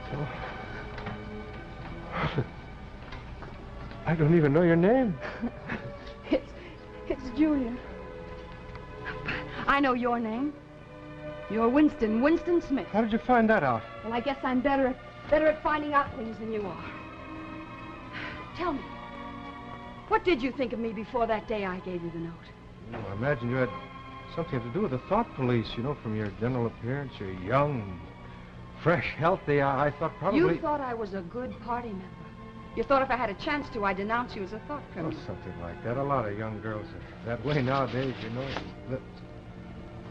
Oh. I don't even know your name. It's Julia. I know your name. You're Winston Smith. How did you find that out? Well, I guess I'm better at finding out things than you are. Tell me, what did you think of me before that day I gave you the note? Well, I imagine you had something to do with the thought police, you know, from your general appearance. You're young, fresh, healthy. I thought probably... You thought I was a good party member. You thought if I had a chance to, I'd denounce you as a thought criminal. Oh, something like that. A lot of young girls are that way nowadays, you know.